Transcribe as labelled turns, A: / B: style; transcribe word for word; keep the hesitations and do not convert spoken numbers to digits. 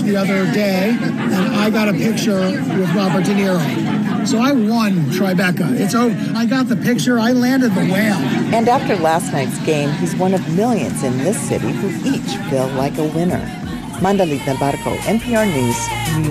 A: the other day, and I got a picture with Robert De Niro. So I won Tribeca. It's over. I got the picture. I landed the whale.
B: And after last night's game, he's one of millions in this city who each feel like a winner. Mandalita Barco, N P R News, New York.